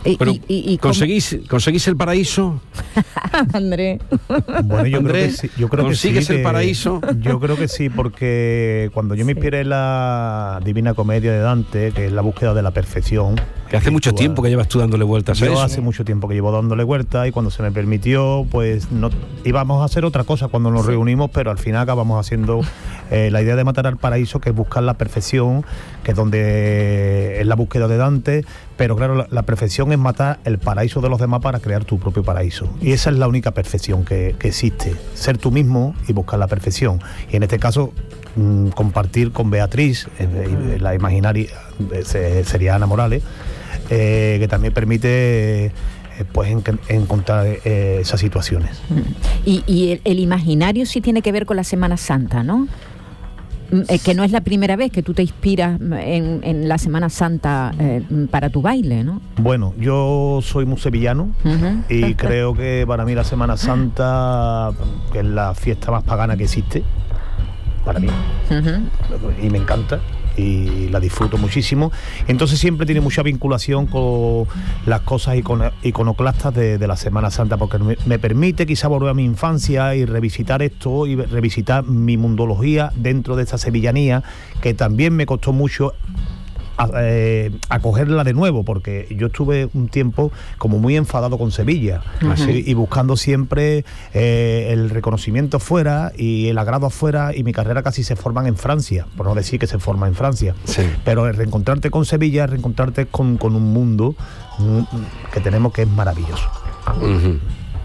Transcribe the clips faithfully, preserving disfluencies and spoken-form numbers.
Pero, y, y, y ¿conseguís, ¿conseguís el paraíso? Andrés. Bueno, yo Andrés, creo que sí. Yo creo ¿consigues que sí, el que, paraíso? Yo creo que sí, porque cuando yo me inspiré en la Divina Comedia de Dante, que es la búsqueda de la perfección. Que hace mucho tiempo que llevas tú dándole vueltas a Yo eso. hace mucho tiempo que llevo dándole vueltas y cuando se me permitió, pues no íbamos a hacer otra cosa cuando nos sí. reunimos, pero al final acabamos haciendo eh, la idea de matar al paraíso, que es buscar la perfección, que es donde es la búsqueda de Dante, pero claro, la, la perfección es matar el paraíso de los demás para crear tu propio paraíso. Y esa es la única perfección que, que existe, ser tú mismo y buscar la perfección. Y en este caso, mmm, compartir con Beatriz, eh, la imaginaria eh, sería Ana Morales, Eh, que también permite eh, pues en, encontrar eh, esas situaciones. Y, y el, el imaginario sí tiene que ver con la Semana Santa, ¿no? Eh, que no es la primera vez que tú te inspiras en, en la Semana Santa eh, para tu baile, ¿no? Bueno, yo soy muy sevillano uh-huh. y creo que para mí la Semana Santa, que es la fiesta más pagana que existe, para mí, uh-huh. y me encanta y la disfruto muchísimo. Entonces siempre tiene mucha vinculación con las cosas icono- iconoclastas de, de la Semana Santa, porque me, me permite quizá volver a mi infancia y revisitar esto y revisitar mi mundología dentro de esta sevillanía, que también me costó mucho a, eh, acogerla de nuevo, porque yo estuve un tiempo como muy enfadado con Sevilla, uh-huh. así, y buscando siempre eh, el reconocimiento fuera y el agrado afuera, y mi carrera casi se forma en Francia, por no decir que se forma en Francia, sí. pero el reencontrarte con Sevilla es reencontrarte con, con un mundo mm, que tenemos que es maravilloso. Uh-huh.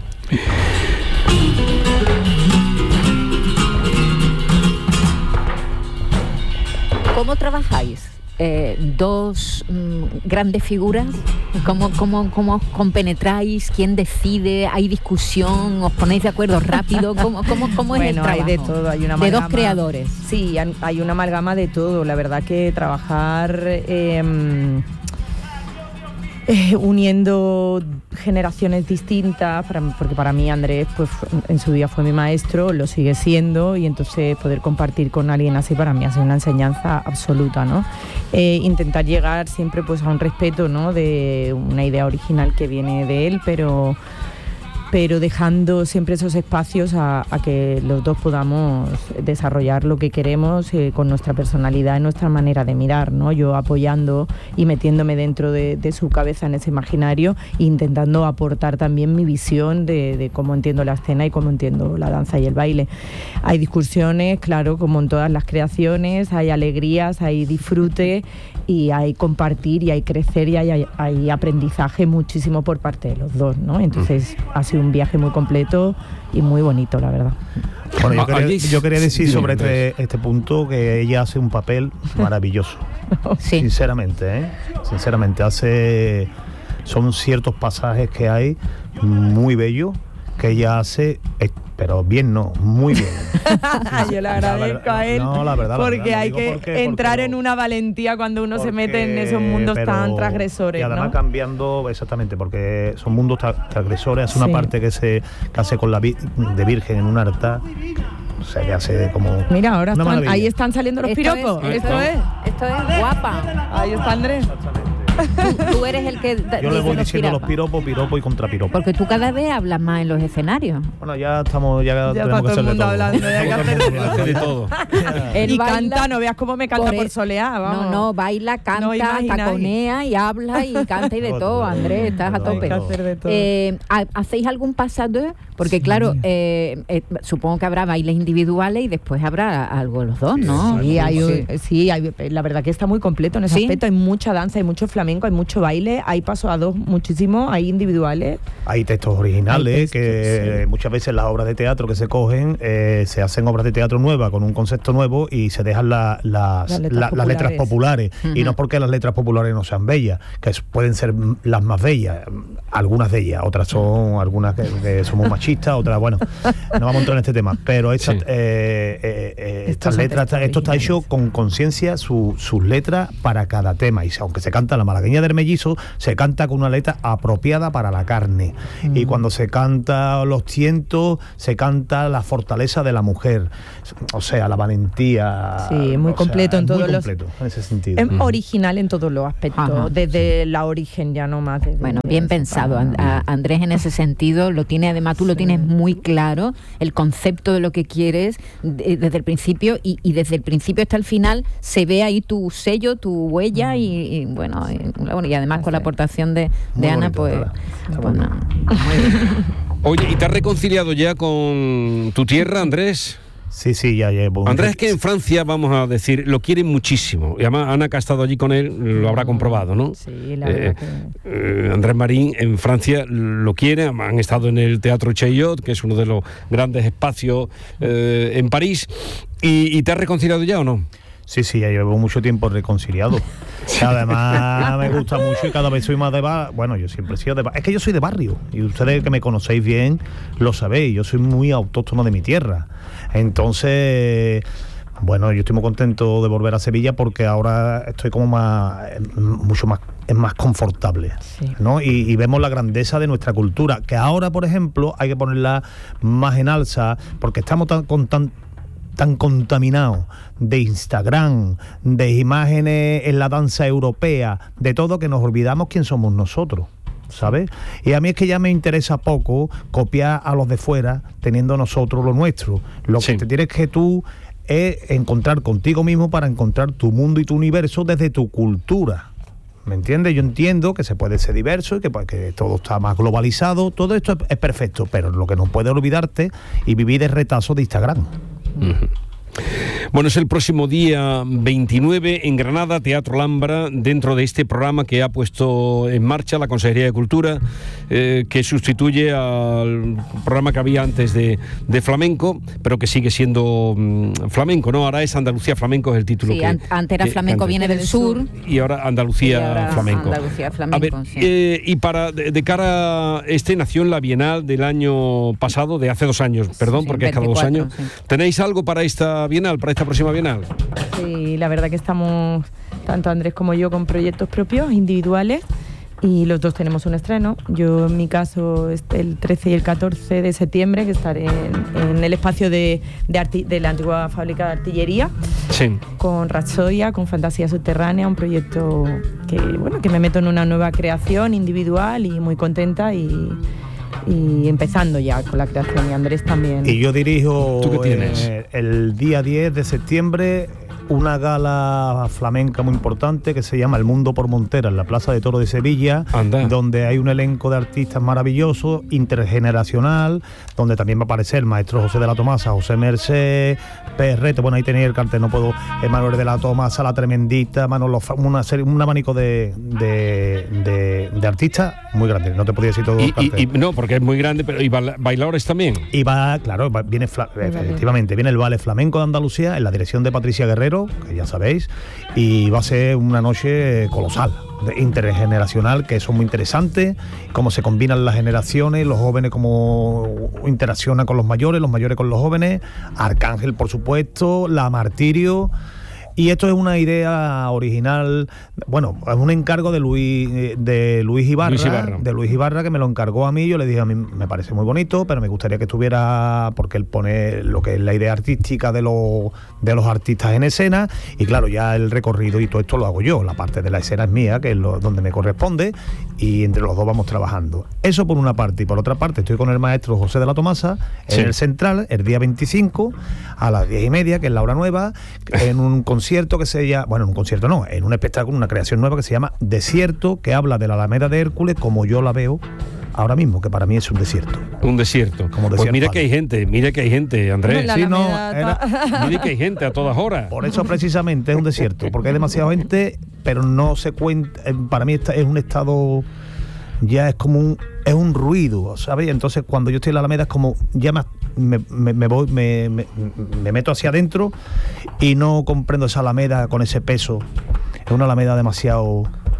¿Cómo trabajáis? Eh, dos mm, grandes figuras, ¿cómo, cómo, cómo os compenetráis? ¿Quién decide? ¿Hay discusión? ¿Os ponéis de acuerdo rápido? ¿Cómo, cómo, cómo es bueno, el trabajo? Hay de todo, hay una de amalgama, dos creadores. Sí, hay una amalgama de todo. La verdad que trabajar eh, eh, uniendo generaciones distintas, para, porque para mí Andrés pues en su día fue mi maestro, lo sigue siendo, y entonces poder compartir con alguien así para mí ha sido una enseñanza absoluta, ¿no? Eh, intentar llegar siempre pues a un respeto, ¿no?, de una idea original que viene de él, pero pero dejando siempre esos espacios a, a que los dos podamos desarrollar lo que queremos eh, con nuestra personalidad y nuestra manera de mirar, ¿no? Yo apoyando y metiéndome dentro de, de su cabeza en ese imaginario e intentando aportar también mi visión de, de cómo entiendo la escena y cómo entiendo la danza y el baile. Hay discusiones, claro, como en todas las creaciones, hay alegrías, hay disfrute y hay compartir y hay crecer y hay, hay aprendizaje muchísimo por parte de los dos, ¿no? Entonces ha sido un viaje muy completo y muy bonito, la verdad. Bueno, yo quería, yo quería decir sobre este, este punto que ella hace un papel maravilloso. Sí. Sinceramente, ¿eh? Sinceramente, hace... Son ciertos pasajes que hay muy bellos que ella hace... Pero bien no, muy bien. Yo le agradezco a él, no, la verdad, porque la verdad, hay que porque, entrar porque, en una valentía cuando uno porque, se mete en esos mundos pero, tan transgresores, y además, ¿no? cambiando, exactamente, porque son mundos tra- transgresores. Hace sí. una parte que se que hace con la vi- de Virgen en un altar. O sea, que hace como... Mira, ahora están, ahí están saliendo los esto piropos. Es, esto, esto es. Esto es guapa. Ahí está Andrés. Exactamente. Tú, tú eres el que da, yo le voy los diciendo pirapas. los piropos, piropo y contrapiropo. Porque tú cada vez hablas más en los escenarios. Bueno, ya estamos, ya, ya tenemos que hacer de todo. Hablando, ya que hacer de todo. Y baila, canta, no veas cómo me canta por, por soleá, vamos. No, no, baila, canta, no taconea y habla y canta y de todo, Andrés, estás a tope. Eh, ¿Hacéis algún pasado? Porque sí. claro, eh, eh, supongo que habrá bailes individuales y después habrá algo de los dos, ¿no? Sí, hay un, sí hay, la verdad que está muy completo en ese ¿Sí? aspecto. Hay mucha danza, hay mucho flamenco, hay mucho baile, hay paso a dos muchísimo, hay individuales. Hay textos originales, hay textos, que sí. muchas veces las obras de teatro que se cogen, eh, se hacen obras de teatro nuevas con un concepto nuevo y se dejan la, las, las, letras la, las letras populares. Uh-huh. Y no porque las letras populares no sean bellas, que pueden ser las más bellas. algunas de ellas, otras son algunas que, que somos machistas, otras, bueno, no vamos a entrar en este tema, pero estas, sí. eh, eh, eh, estas letras, está, esto está hecho con conciencia, su, sus letras para cada tema, y aunque se canta la malagueña del mellizo, se canta con una letra apropiada para la carne, mm. y cuando se canta los tientos, se canta la fortaleza de la mujer, o sea, la valentía. Sí, muy completo sea, en todos los... en ese sentido. Es mm. original en todos los aspectos, ajá, desde sí. la origen ya no más. Desde bueno, bien pensado. A Andrés en ese sentido lo tiene, además tú lo tienes muy claro, el concepto de lo que quieres de, desde el principio y, y desde el principio hasta el final se ve ahí tu sello, tu huella y, y bueno, y, y además con la aportación de, de Ana, bonito, pues, pues no, muy bien. Oye, ¿y te has reconciliado ya con tu tierra, Andrés? Sí, sí, ya llevo. Andrés, es que en Francia, vamos a decir, lo quieren muchísimo. Y además, Ana, que ha estado allí con él, lo habrá comprobado, ¿no? Sí, la verdad eh, que... eh, Andrés Marín en Francia lo quiere. Han estado en el Teatro Chaillot, que es uno de los grandes espacios eh, en París. ¿Y, ¿Y te has reconciliado ya o no? Sí, sí, ya llevo mucho tiempo reconciliado. Además me gusta mucho y cada vez soy más de barrio. Bueno, yo siempre he sido de barrio. Es que yo soy de barrio. Y ustedes que me conocéis bien lo sabéis. Yo soy muy autóctono de mi tierra. Entonces, bueno, yo estoy muy contento de volver a Sevilla porque ahora estoy como más, mucho más, es más confortable, sí. ¿no? Y, y vemos la grandeza de nuestra cultura, que ahora, por ejemplo, hay que ponerla más en alza porque estamos tan, con tan tan contaminado de Instagram, de imágenes en la danza europea, de todo, que nos olvidamos quién somos nosotros, ¿sabes? Y a mí es que ya me interesa poco copiar a los de fuera teniendo nosotros lo nuestro. Lo sí. que te tienes que tú es encontrar contigo mismo para encontrar tu mundo y tu universo desde tu cultura. ¿Me entiendes? Yo entiendo que se puede ser diverso y que, pues, que todo está más globalizado, todo esto es, es perfecto, pero lo que no puedes olvidarte y vivir de retazo de Instagram. Uh-huh. Bueno, es el próximo día veintinueve en Granada, Teatro Alhambra, dentro de este programa que ha puesto en marcha la Consejería de Cultura, eh, que sustituye al programa que había antes de, de flamenco, pero que sigue siendo mmm, flamenco, ¿no? Ahora es Andalucía Flamenco, es el título. Sí, que antes era Flamenco, viene del sur. Y ahora Andalucía y ahora Flamenco. Andalucía Flamenco, a ver, sí. eh, y para de, de cara a este nació en la Bienal del año pasado, de hace dos años, perdón, sí, porque es cada dos años. Sí. ¿Tenéis algo para esta Bienal, para esta próxima Bienal? Sí, la verdad que estamos, tanto Andrés como yo, con proyectos propios, individuales, y los dos tenemos un estreno. Yo, en mi caso, el trece y el catorce de septiembre, que estaré en, en el espacio de, de, arti- de la antigua fábrica de artillería, sí. con Ratsoya, con Fantasía Subterránea, un proyecto que, bueno, que me meto en una nueva creación individual y muy contenta, y y empezando ya con la creación, y Andrés también. Y yo dirijo ¿Tú qué tienes? Eh, el día diez de septiembre una gala flamenca muy importante que se llama El Mundo por Montera, en la Plaza de Toros de Sevilla. Anda. Donde hay un elenco de artistas maravillosos, intergeneracional, donde también va a aparecer el maestro José de la Tomasa, José Merced, Perrete, bueno, ahí tenéis el cartel, no puedo, Manuel de la Tomasa, La Tremendita, Manolo, una serie, un abanico de, de, de, de artistas muy grande, no te podía decir todo y, el cartel. Y, y, no, porque es muy grande, pero ¿y bailadores también? Y va, claro, va, viene fla, efectivamente, viene el Ballet Flamenco de Andalucía en la dirección de Patricia Guerrero, que ya sabéis, y va a ser una noche colosal, intergeneracional, que eso es muy interesante, cómo se combinan las generaciones, los jóvenes cómo interaccionan con los mayores, los mayores con los jóvenes, Arcángel, por supuesto, La Martirio. Y esto es una idea original, bueno, es un encargo de Luis de Luis Ibarra, Luis Ibarra, de Luis Ibarra, que me lo encargó a mí. Yo le dije, a mí me parece muy bonito, pero me gustaría que estuviera, porque él pone lo que es la idea artística de los de los artistas en escena, y claro, ya el recorrido y todo esto lo hago yo, la parte de la escena es mía, que es lo, donde me corresponde, y entre los dos vamos trabajando. Eso por una parte, y por otra parte estoy con el maestro José de la Tomasa en sí. el Central, el día veinticinco, a las diez y media, que es la hora nueva, en un concierto que se llama, bueno, un concierto no, en un espectáculo, una creación nueva que se llama Desierto, que habla de la Alameda de Hércules como yo la veo ahora mismo, que para mí es un desierto. Un desierto. Como pues mira que hay gente, mira que hay gente, Andrés. Sí, no, era, mira que hay gente a todas horas. Por eso precisamente es un desierto, porque hay demasiada gente, pero no se cuenta, para mí es un estado, ya es como un, es un ruido, ¿sabes? Entonces cuando yo estoy en la Alameda es como, ya me, me, me, me voy, me, me, me meto hacia adentro y no comprendo esa Alameda con ese peso. Es una Alameda demasiado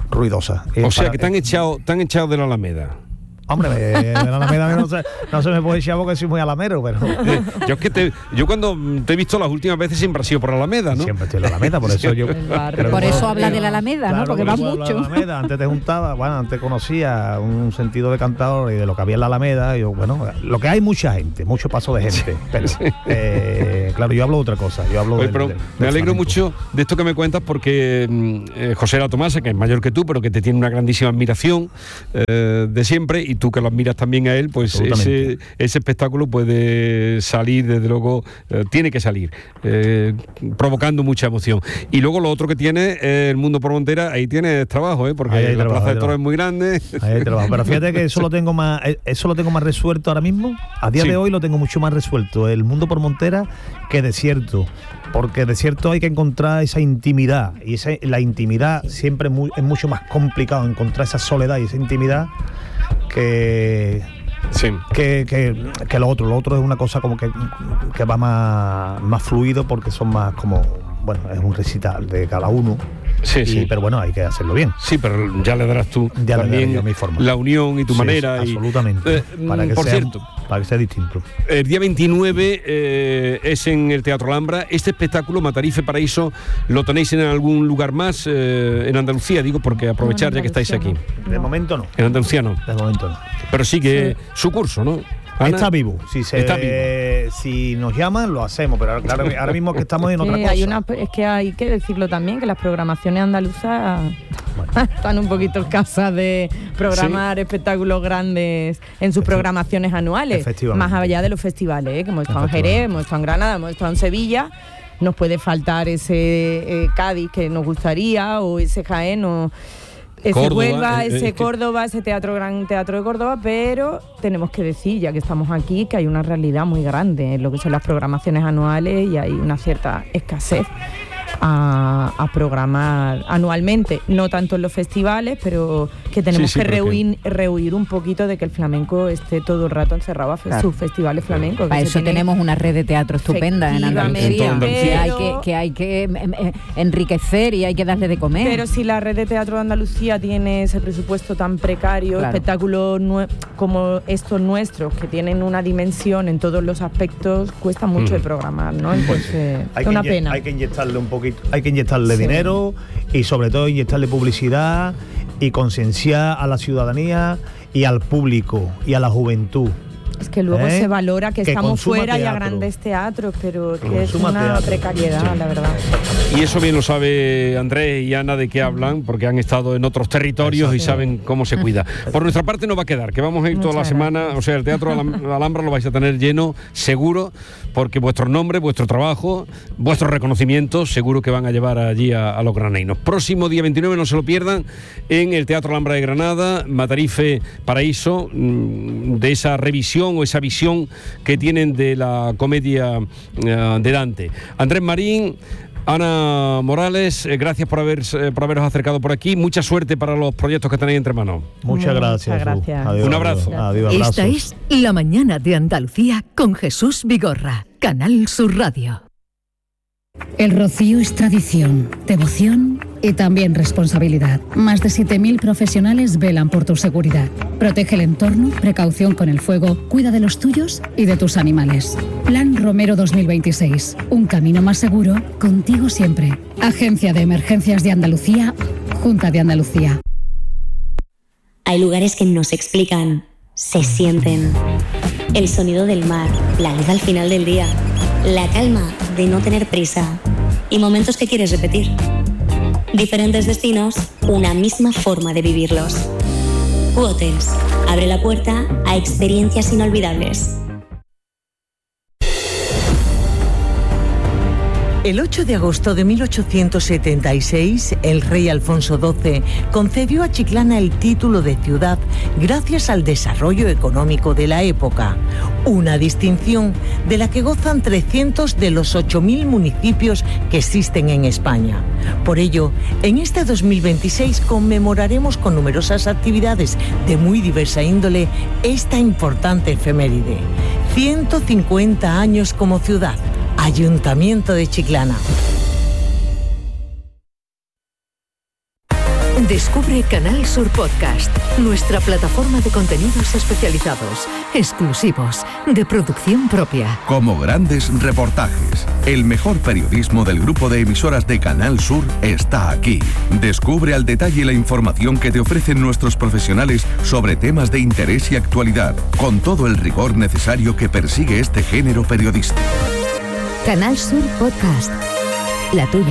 ruidosa. O sea, para, que te han echado, te han echado de la Alameda. Hombre, de la Alameda no se, no se me puede echar porque soy muy alamero, pero... Yo es que te, yo cuando te he visto las últimas veces siempre ha sido por la Alameda, ¿no? Siempre estoy en la Alameda, por eso yo... Por eso habla de la Alameda, claro, ¿no? Porque va mucho. Alameda, antes te juntaba, bueno, antes conocía un sentido de cantador y de lo que había en la Alameda, y yo, bueno, lo que hay mucha gente, mucho paso de gente, sí, pero sí. Eh, claro, yo hablo de otra cosa, yo hablo Oye, del, pero del, del me alegro flamenco. mucho de esto que me cuentas porque eh, José La Tomasa, que es mayor que tú, pero que te tiene una grandísima admiración eh, de siempre, y tú que lo admiras también a él, pues ese, ese espectáculo puede salir, desde luego, eh, tiene que salir, eh, provocando mucha emoción. Y luego lo otro que tiene, eh, el Mundo por Montera, ahí tienes trabajo, ¿eh? Porque la trabajo, Plaza de Toros es muy grande. Ahí hay trabajo. Pero fíjate que eso lo tengo más, eso lo tengo más resuelto ahora mismo. A día sí. de hoy lo tengo mucho más resuelto, el Mundo por Montera, que Desierto. Porque Desierto hay que encontrar esa intimidad, y esa, la intimidad siempre muy, es mucho más complicado encontrar esa soledad y esa intimidad que, sí. que, que, que lo otro. Lo otro es una cosa como que, que va más, más fluido, porque son más como, bueno, es un recital de cada uno. Sí, y, sí. Pero bueno, hay que hacerlo bien. Sí, pero ya le darás tú ya también le mi forma. La unión y tu sí, manera. Sí, absolutamente. Y, eh, para que por sea, cierto, para que sea distinto. El día veintinueve eh, es en el Teatro Alhambra. Este espectáculo, Matarife Paraíso, ¿lo tenéis en algún lugar más eh, en Andalucía? Digo, porque aprovechar no, ya que estáis aquí. No. De momento no. En Andalucía no. De momento no. Pero sigue sí. su curso, ¿no? Ana, está vivo. Si se, está vivo. Si nos llaman, lo hacemos, pero claro, ahora mismo es que estamos en otra sí, cosa. Hay una, es que hay que decirlo también, que las programaciones andaluzas bueno. están un poquito escasas de programar sí. espectáculos grandes en sus programaciones anuales, más allá de los festivales, ¿eh? Que hemos estado en Jerez, hemos estado en Granada, hemos estado en Sevilla. Nos puede faltar ese eh, Cádiz que nos gustaría, o ese Jaén, o... ese Córdoba, Huelva, eh, ese eh, Córdoba, ese teatro Gran Teatro de Córdoba, pero tenemos que decir, ya que estamos aquí, que hay una realidad muy grande en lo que son las programaciones anuales y hay una cierta escasez a, a programar anualmente, no tanto en los festivales, pero que tenemos sí, sí, que rehuir, que... rehuir un poquito de que el flamenco esté todo el rato encerrado a claro. sus festivales flamencos. Para eso tiene... tenemos una red de teatro estupenda en Andalucía, pero... que hay que, que hay que enriquecer y hay que darle de comer. Pero si la red de teatro de Andalucía tiene ese presupuesto tan precario, claro. espectáculos nue- como estos nuestros, que tienen una dimensión en todos los aspectos, cuesta mucho mm. de programar, ¿no? Entonces, hay es una inye- pena. Hay que inyectarle un poquito, hay que inyectarle sí. dinero y sobre todo inyectarle publicidad y concienciar a la ciudadanía y al público y a la juventud. Es que luego ¿Eh? se valora que, que estamos fuera teatro. y a grandes teatros, pero que, que es una teatro. precariedad, sí. la verdad. Y eso bien lo sabe Andrés y Ana de qué hablan, porque han estado en otros territorios Exacto. y saben cómo se cuida. Por nuestra parte no va a quedar, que vamos a ir Muchas toda la semana, gracias. o sea, el Teatro Alhambra lo vais a tener lleno, seguro, porque vuestros nombres, vuestro trabajo, vuestros reconocimientos, seguro que van a llevar allí a, a los granadinos. Próximo día veintinueve, no se lo pierdan, en el Teatro Alhambra de Granada, Matarife Paraíso, de esa revisión o esa visión que tienen de la comedia uh, de Dante. Andrés Marín, Ana Morales, eh, gracias por, haber, eh, por haberos acercado por aquí. Mucha suerte para los proyectos que tenéis entre manos. Muchas gracias. Muchas gracias. Adiós, Un abrazo. Adiós, adiós, Esta es La Mañana de Andalucía con Jesús Vigorra, Canal Sur Radio. El rocío es tradición, devoción y también responsabilidad. Más de siete mil profesionales velan por tu seguridad. Protege el entorno, precaución con el fuego, cuida de los tuyos y de tus animales. Plan Romero dos mil veintiséis. Un camino más seguro, contigo siempre. Agencia de Emergencias de Andalucía, Junta de Andalucía. Hay lugares que no se explican, se sienten. El sonido del mar, la luz al final del día, la calma de no tener prisa y momentos que quieres repetir. Diferentes destinos, una misma forma de vivirlos. U-Hotels abre la puerta a experiencias inolvidables. El ocho de agosto de mil ochocientos setenta y seis, el rey Alfonso doce concedió a Chiclana el título de ciudad gracias al desarrollo económico de la época, una distinción de la que gozan trescientos de los ocho mil municipios que existen en España. Por ello, en este dos mil veintiséis conmemoraremos con numerosas actividades de muy diversa índole esta importante efeméride. ciento cincuenta años como ciudad. Ayuntamiento de Chiclana. Descubre Canal Sur Podcast, nuestra plataforma de contenidos especializados, exclusivos, de producción propia. Como grandes reportajes, el mejor periodismo del grupo de emisoras de Canal Sur está aquí. Descubre al detalle la información que te ofrecen nuestros profesionales sobre temas de interés y actualidad, con todo el rigor necesario que persigue este género periodístico. Canal Sur Podcast, la tuya.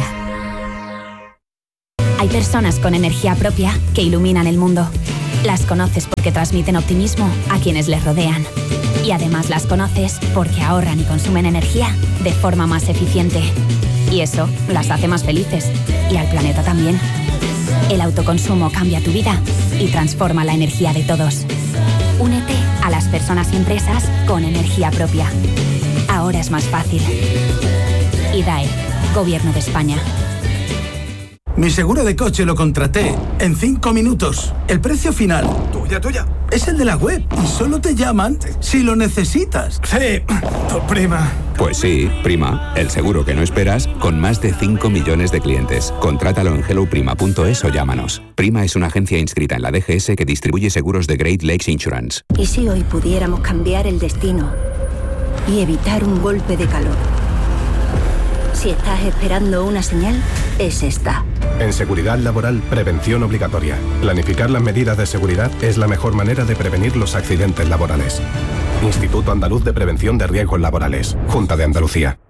Hay personas con energía propia que iluminan el mundo. Las conoces porque transmiten optimismo a quienes les rodean. Y además las conoces porque ahorran y consumen energía de forma más eficiente. Y eso las hace más felices. Y al planeta también. El autoconsumo cambia tu vida y transforma la energía de todos. Únete a las personas y empresas con energía propia. Ahora es más fácil. I D A E, Gobierno de España. Mi seguro de coche lo contraté en cinco minutos. El precio final, tuya, tuya, es el de la web y solo te llaman si lo necesitas. Sí, tu prima. Pues sí, prima, el seguro que no esperas con más de cinco millones de clientes. Contrátalo en hello prima punto es o llámanos. Prima es una agencia inscrita en la D G S que distribuye seguros de Great Lakes Insurance. ¿Y si hoy pudiéramos cambiar el destino y evitar un golpe de calor? Si estás esperando una señal, es esta. En seguridad laboral, prevención obligatoria. Planificar las medidas de seguridad es la mejor manera de prevenir los accidentes laborales. Instituto Andaluz de Prevención de Riesgos Laborales. Junta de Andalucía.